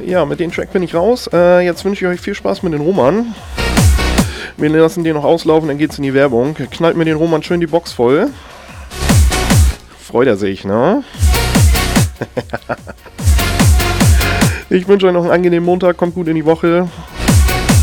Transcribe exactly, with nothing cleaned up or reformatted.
Ja, mit dem Track bin ich raus. Äh, jetzt wünsche ich euch viel Spaß mit den Roman. Wir lassen den noch auslaufen, dann geht's in die Werbung. Knallt mir den Roman schön die Box voll. Freut er sich, ne? Ich wünsche euch noch einen angenehmen Montag, kommt gut in die Woche.